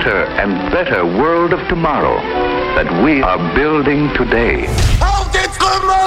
brighter and better world of tomorrow that we are building today. Auf geht's, Römer!